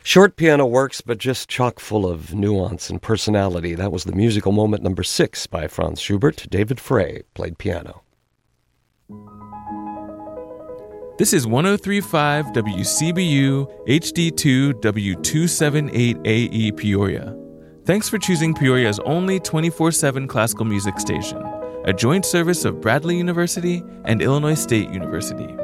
Short piano works, but just chock full of nuance and personality. That was the musical moment number 6 by Franz Schubert. David Frey played piano. This is 103.5 WCBU HD2 W278AE Peoria. Thanks for choosing Peoria's only 24/7 classical music station, a joint service of Bradley University and Illinois State University.